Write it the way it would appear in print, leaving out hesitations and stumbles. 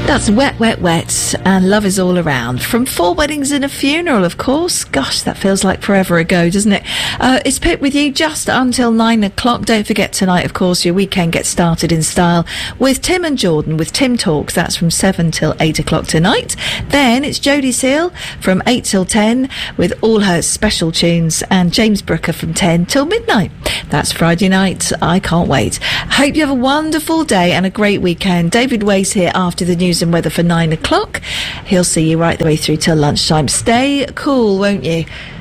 That's Wet, Wet, Wet, and Love Is All Around. From 4 Weddings and a Funeral, of course. Gosh, that feels like forever ago, doesn't it? It's Pip with you just until 9 o'clock. Don't forget tonight, of course, your weekend gets started in style with Tim and Jordan, with Tim Talks. That's from 7 till 8 o'clock tonight. Then it's Jodie Seal from 8 till 10 with all her special tunes, and James Brooker from 10 till midnight. That's Friday night. I can't wait. Hope you have a wonderful day and a great weekend. David Way's here after the news and weather for 9 o'clock. He'll see you right the way through till lunchtime. Stay cool, won't you?